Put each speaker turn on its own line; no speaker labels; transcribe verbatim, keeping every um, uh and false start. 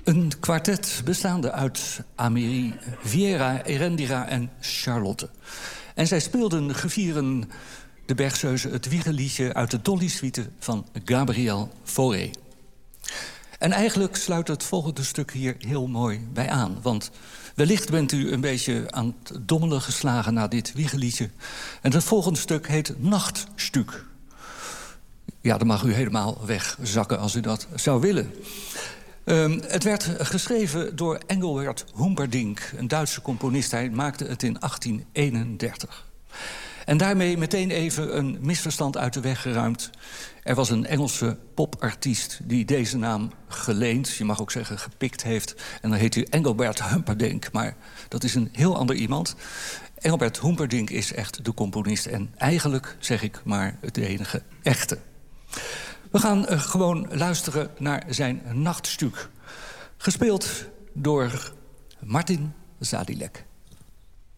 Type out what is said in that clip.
Een kwartet bestaande uit Amélie, Viera, Erendira en Charlotte. En zij speelden gevieren de Bergzeuze het wiegeliedje uit de Dolly-suite van Gabriel Fauré. En eigenlijk sluit het volgende stuk hier heel mooi bij aan. Want wellicht bent u een beetje aan het dommelen geslagen na dit wiegeliedje. En het volgende stuk heet Nachtstuk. Ja, dan mag u helemaal wegzakken als u dat zou willen. Um, het werd geschreven door Engelbert Humperdinck, een Duitse componist. Hij maakte het in achttien eenendertig. En daarmee meteen even een misverstand uit de weg geruimd. Er was een Engelse popartiest die deze naam geleend, je mag ook zeggen gepikt heeft. En dan heet hij Engelbert Humperdinck, maar dat is een heel ander iemand. Engelbert Humperdinck is echt de componist en eigenlijk, zeg ik maar, het enige echte. We gaan uh, gewoon luisteren naar zijn Nachtstuk. Gespeeld door Martin Zadilek.